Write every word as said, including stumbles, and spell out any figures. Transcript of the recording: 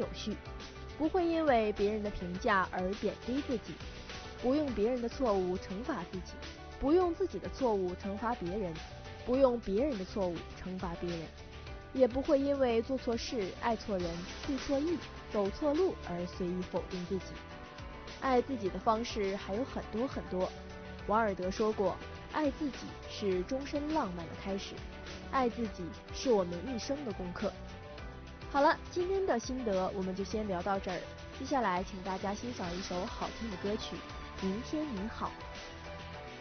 有序，不会因为别人的评价而贬低自己，不用别人的错误惩罚自己，不用自己的错误惩罚别人，不用别人的错误惩罚别人，也不会因为做错事、爱错人、去错意、走错路而随意否定自己。爱自己的方式还有很多很多。王尔德说过，爱自己是终身浪漫的开始，爱自己是我们一生的功课。好了，今天的心得我们就先聊到这儿，接下来请大家欣赏一首好听的歌曲《明天你好》。